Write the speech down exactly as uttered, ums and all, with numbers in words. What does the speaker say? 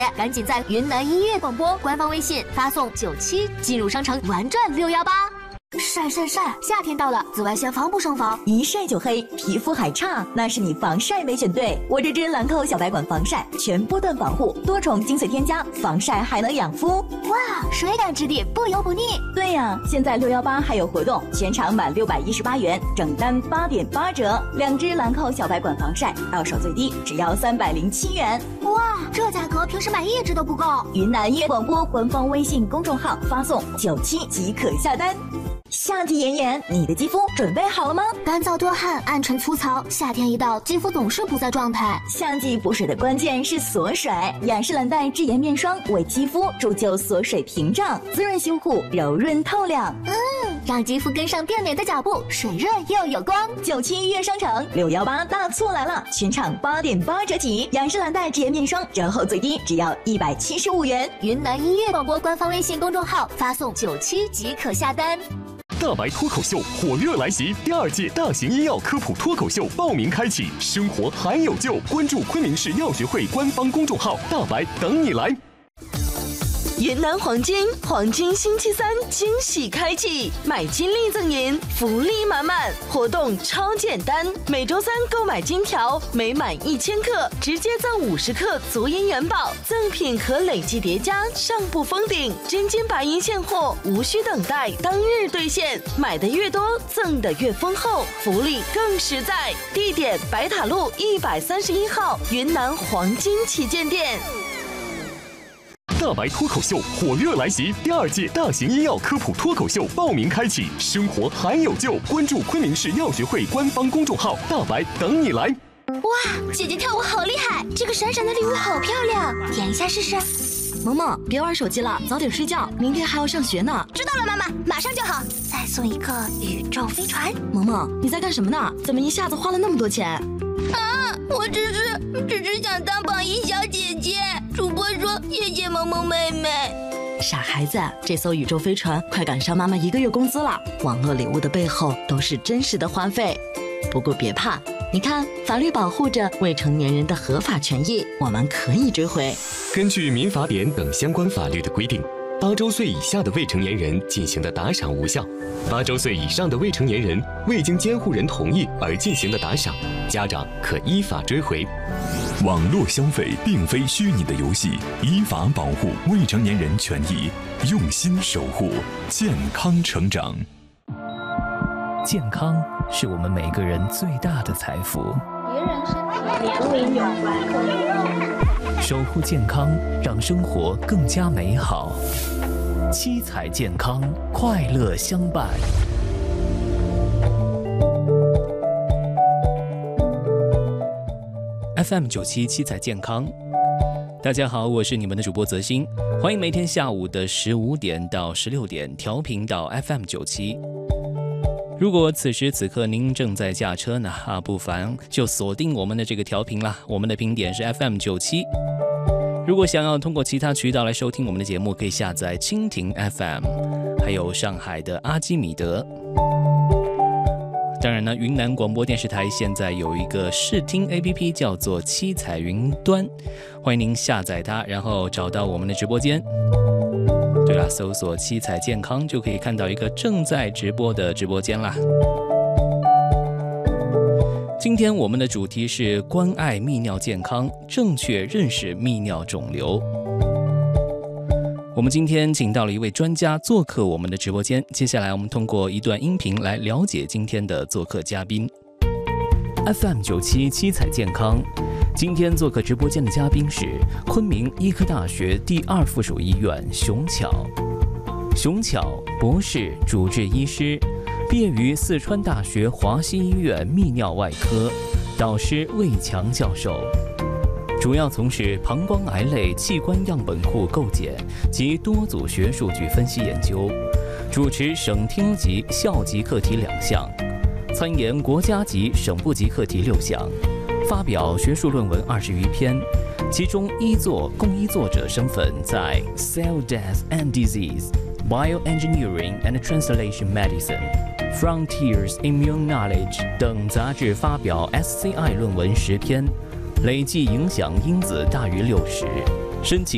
赶紧在云南音乐广播官方微信发送九七进入商城玩转六幺八。晒晒晒！夏天到了，紫外线防不胜防， 一晒就黑，皮肤还差，那是你防晒没选对。我这支兰蔻小白管防晒，全波段防护，多重精粹添加，防晒还能养肤。 哇，水感质地，不油不腻。 对呀，现在六幺八还有活动，全场满六百一十八元，整单八点八折。两支兰蔻小白管防晒，到手最低只要三百零七元。 哇，这价格平时买一支都不够。 云南音乐广播官方微信公众号发送九七即可下单。夏季炎炎，你的肌肤准备好了吗？ 干燥多汗，暗沉粗糙，夏天一到，肌肤总是不在状态。 夏季补水的关键是锁水，雅诗兰黛智妍面霜为肌肤铸就锁水屏障，滋润修护，柔润透亮。 嗯，让肌肤跟上变美的脚步，水润又有光。 九七悦商城六幺八大促来了，全场八点八折起，雅诗兰黛智妍面霜折后最低只要一百七十五元。 云南音乐广播官方微信公众号发送九七即可下单。 大白脱口秀火热来袭，第二届大型医药科普脱口秀报名开启，生活还有救！关注昆明市药学会官方公众号“大白”，等你来。 云南黄金黄金星期三惊喜开启，买金利赠银，福利满满，活动超简单，每周三购买金条，每满一千克直接赠五十克足银元宝，赠品可累计叠加，上不封顶，真金白银现货，无需等待，当日兑现，买的越多，赠的越丰厚，福利更实在。地点：白塔路一百三十一号云南黄金旗舰店。 大白脱口秀火热来袭，第二届大型医药科普脱口秀报名开启，生活还有救！关注昆明市药学会官方公众号“大白”，等你来。 哇，姐姐跳舞好厉害，这个闪闪的礼物好漂亮，点一下试试。 萌萌，别玩手机了，早点睡觉，明天还要上学呢。 知道了，妈妈，马上就好。再送一个宇宙飞船。 萌萌，你在干什么呢？怎么一下子花了那么多钱？ 啊，我只是只是想当榜一小姐姐。主播说谢谢萌萌妹妹。 傻孩子，这艘宇宙飞船快赶上妈妈一个月工资了。网络礼物的背后都是真实的花费。不过别怕，你看，法律保护着未成年人的合法权益，我们可以追回。 根据民法典等相关法律的规定，八周岁以下的未成年人进行的打赏无效，八周岁以上的未成年人未经监护人同意而进行的打赏，家长可依法追回。 网络消费并非虚拟的游戏，依法保护未成年人权益，用心守护健康成长。 健康是我们每个人最大的财富。 别人身体年龄有关。 守护健康，让生活更加美好。七彩健康，快乐相伴。F M 九七七彩健康，大家好，我是你们的主播泽鑫，欢迎每天下午的十五点到十六点调频到 F M 九七。如果此时此刻您正在驾车呢，啊，不妨就锁定我们的这个调频啦。我们的频点是 F M 九七。如果想要通过其他渠道来收听我们的节目，可以下载蜻蜓 F M， 还有上海的阿基米德。当然呢，云南广播电视台现在有一个视听 A P P 叫做七彩云端，欢迎您下载它，然后找到我们的直播间。对了，搜索七彩健康就可以看到一个正在直播的直播间啦。今天我们的主题是关爱泌尿健康，正确认识泌尿肿瘤。我们今天请到了一位专家做客我们的直播间，接下来我们通过一段音频来了解今天的做客嘉宾。F M 九七七彩健康，今天做客直播间的嘉宾是昆明医科大学第二附属医院熊巧。熊巧博士、主治医师，毕业于四川大学华西医院泌尿外科，导师魏强教授。主要从事膀胱癌类器官样本库构建及多组学数据分析研究，主持省厅级、校级课题两项，参研国家级、省部级课题六项，发表学术论文二十余篇，其中一作共一作者身份在 Cell Death and Disease、Bioengineering and Translation Medicine、Frontiers Immune Knowledge 等杂志发表 S C I 论文十篇。累计影响因子大于六十，申请